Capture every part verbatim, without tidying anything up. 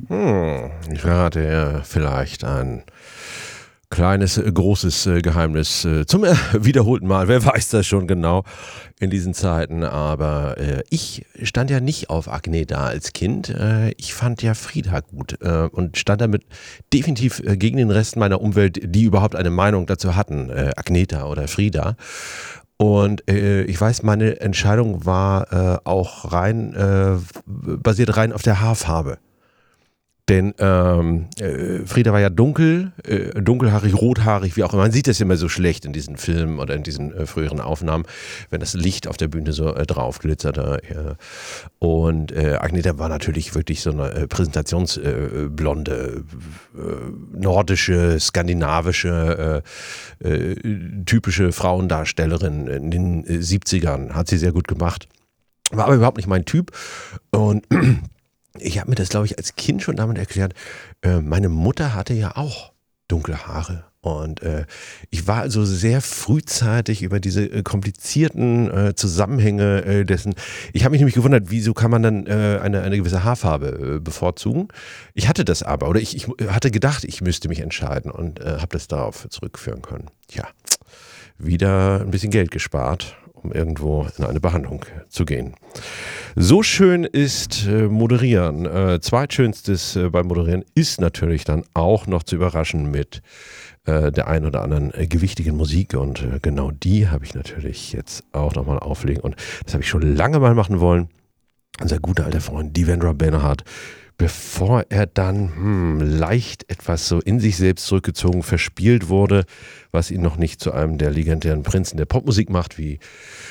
Hm, ich verrate ja vielleicht ein kleines, äh, großes äh, Geheimnis äh, zum äh, wiederholten Mal. Wer weiß das schon genau in diesen Zeiten. Aber äh, ich stand ja nicht auf Agneta als Kind. Äh, ich fand ja Frida gut äh, und stand damit definitiv äh, gegen den Rest meiner Umwelt, die überhaupt eine Meinung dazu hatten. Äh, Agneta oder Frida. Und äh, ich weiß, meine Entscheidung war äh, auch rein, äh, basiert rein auf der Haarfarbe. Denn ähm, äh, Frida war ja dunkel, äh, dunkelhaarig, rothaarig, wie auch immer. Man sieht das immer so schlecht in diesen Filmen oder in diesen äh, früheren Aufnahmen, wenn das Licht auf der Bühne so äh, drauf glitzerte. Äh, und äh, Agneta war natürlich wirklich so eine äh, präsentationsblonde, äh, äh, nordische, skandinavische, äh, äh, typische Frauendarstellerin in den äh, siebzigern. Hat sie sehr gut gemacht. War aber überhaupt nicht mein Typ. Und ich habe mir das, glaube ich, als Kind schon damit erklärt, äh, meine Mutter hatte ja auch dunkle Haare. Und äh, ich war also sehr frühzeitig über diese äh, komplizierten äh, Zusammenhänge äh, dessen. Ich habe mich nämlich gewundert, wieso kann man dann äh, eine, eine gewisse Haarfarbe äh, bevorzugen. Ich hatte das aber, oder ich, ich hatte gedacht, ich müsste mich entscheiden und äh, habe das darauf zurückführen können. Ja, wieder ein bisschen Geld gespart, um irgendwo in eine Behandlung zu gehen. So schön ist äh, Moderieren. Äh, zweitschönstes äh, beim Moderieren ist natürlich dann auch noch zu überraschen mit äh, der ein oder anderen äh, gewichtigen Musik. Und äh, genau die habe ich natürlich jetzt auch nochmal auflegen. Und das habe ich schon lange mal machen wollen. Unser guter alter Freund Devendra Banhart, bevor er dann hm, leicht etwas so in sich selbst zurückgezogen verspielt wurde, was ihn noch nicht zu einem der legendären Prinzen der Popmusik macht, wie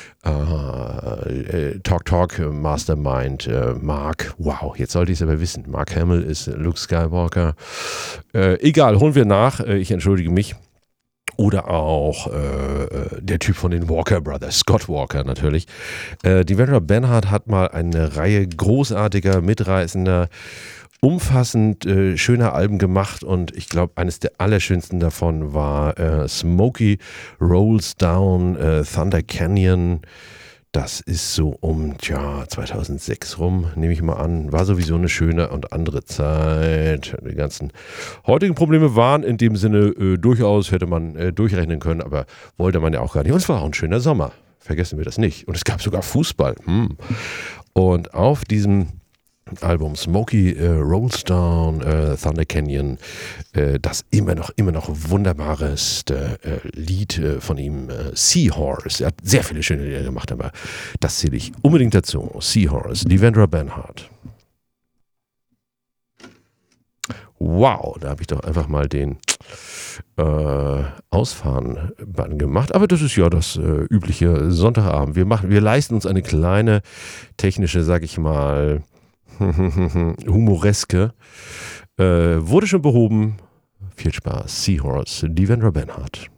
äh, Talk Talk Mastermind äh, Mark, wow, jetzt sollte ich es aber wissen, Mark Hamill ist Luke Skywalker. Äh, egal, holen wir nach, äh, ich entschuldige mich. Oder auch äh, der Typ von den Walker Brothers, Scott Walker natürlich. Äh, Devendra Banhart hat mal eine Reihe großartiger, mitreißender, umfassend äh, schöner Alben gemacht und ich glaube, eines der allerschönsten davon war äh, Smokey Rolls Down äh, Thunder Canyon. Das ist so um tja, zweitausendsechs rum, nehme ich mal an. War sowieso eine schöne und andere Zeit. Die ganzen heutigen Probleme waren in dem Sinne äh, durchaus, hätte man äh, durchrechnen können, aber wollte man ja auch gar nicht. Und es war auch ein schöner Sommer. Vergessen wir das nicht. Und es gab sogar Fußball. Hm. Und auf diesem Album Smokey äh, Rolls Down, äh, Thunder Canyon, äh, das immer noch, immer noch wunderbareste äh, Lied äh, von ihm, äh, Seahorse. Er hat sehr viele schöne Lieder gemacht, aber das zähle ich unbedingt dazu. Seahorse, Devendra Banhart. Wow, da habe ich doch einfach mal den äh, Ausfahren-Button gemacht. Aber das ist ja das äh, übliche Sonntagabend. Wir machen, wir leisten uns eine kleine technische, sag ich mal, humoreske. Äh, wurde schon behoben. Viel Spaß. Seahorse, Devendra Banhart.